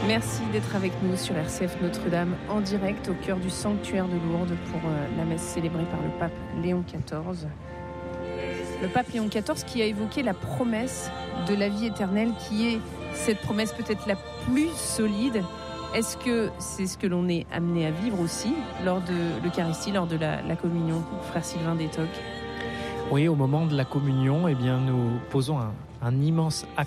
Merci d'être avec nous sur RCF Notre-Dame en direct au cœur du sanctuaire de Lourdes pour la messe célébrée par le pape Léon XIV. Le pape Léon XIV qui a évoqué la promesse de la vie éternelle, qui est cette promesse peut-être la plus solide. Est-ce que c'est ce que l'on est amené à vivre aussi lors de l'Eucharistie, lors de la communion, frère Sylvain Détoc? Oui, au moment de la communion, eh bien, nous posons un immense acte